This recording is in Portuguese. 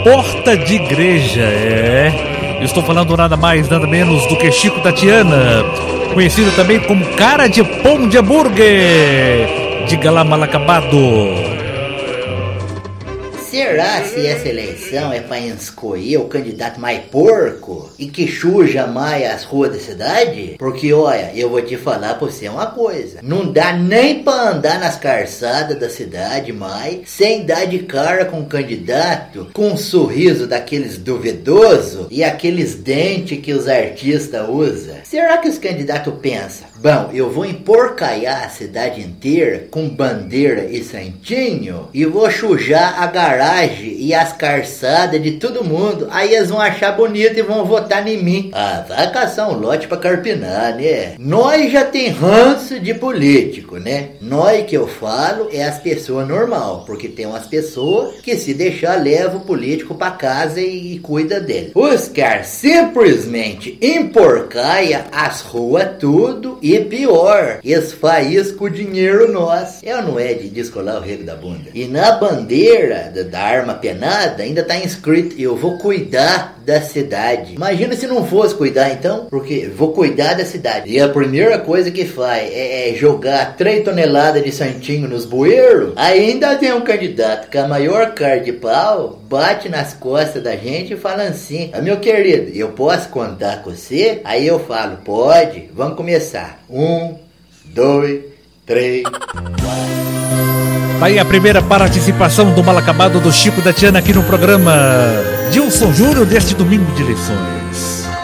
porta de igreja, Estou falando nada mais, nada menos do que Chico da Tiana, conhecido também como cara de pão de hambúrguer. Diga lá, mal acabado. Será se essa eleição é para escolher o candidato mais porco e que suja mais as ruas da cidade? Porque, olha, eu vou te falar pra você uma coisa. Não dá nem pra andar nas calçadas da cidade mais sem dar de cara com um candidato com um sorriso daqueles duvidoso e aqueles dentes que os artistas usam. Será que os candidatos pensam? Bom, eu vou emporcalhar a cidade inteira com bandeira e santinho e vou sujar a garagem e as calçadas de todo mundo. Aí eles vão achar bonito e vão votar em mim. Ah, vai caçar um lote pra carpinar, né? Nós já tem ranço de político, né? Nós que eu falo é as pessoas normal, porque tem umas pessoas que se deixar leva o político pra casa e cuida dele. Os caras simplesmente emporcaia as ruas tudo e pior, eles fazem isso com o dinheiro nosso. Eu não é de descolar o rego da bunda. E na bandeira da arma penada ainda tá escrito: eu vou cuidar da cidade. Imagina se não fosse cuidar então, porque vou cuidar da cidade. E a primeira coisa que faz é jogar 3 toneladas de santinho nos bueiros. Ainda tem um candidato com a maior cara de pau, bate nas costas da gente e fala assim: meu querido, eu posso contar com você? Aí eu falo: pode, vamos começar. 1, 2, 3. Tá aí a primeira participação do mal acabado do Chico da Tiana aqui no programa Dilson Júnior deste domingo de eleições.